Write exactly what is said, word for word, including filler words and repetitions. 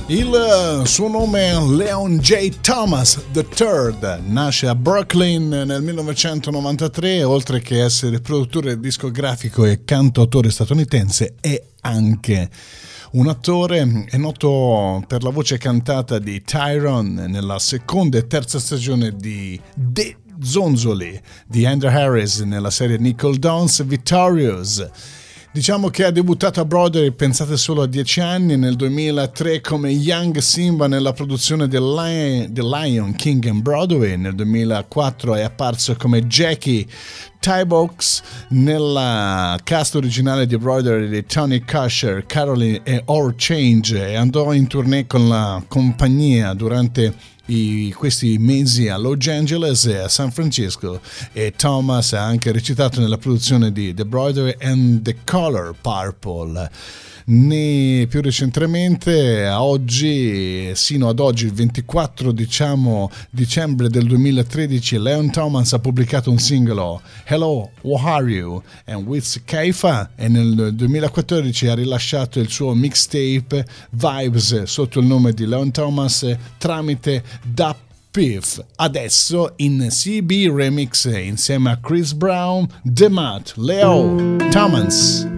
Il suo nome è Leon J. Thomas the third, nasce a Brooklyn nel millenovecentonovantatré, oltre che essere produttore discografico e cantautore statunitense è anche un attore. È noto per la voce cantata di Tyrone nella seconda e terza stagione di The Zonzoli di Andrew Harris nella serie Nickel Dawns Victorious. Diciamo che ha debuttato a Broadway, pensate solo a dieci anni, nel duemilatré come Young Simba nella produzione The Lion, The Lion King in Broadway, nel duemilaquattro è apparso come Jackie Tybox nella cast originale di Broadway di Tony Kushner, Caroline e Or Change, e andò in tournée con la compagnia durante I, questi mesi a Los Angeles e a San Francisco, e Thomas ha anche recitato nella produzione di The Broadway and The Color Purple. Né più recentemente, a oggi, sino ad oggi, il ventiquattro diciamo, dicembre del duemilatredici, Leon Thomas ha pubblicato un singolo, Hello, How Are You? And Wiz Khalifa, e nel duemilaquattordici ha rilasciato il suo mixtape Vibes sotto il nome di Leon Thomas tramite Da Piff. Adesso in C B Remix insieme a Chris Brown, The Matt, Leo Thomas.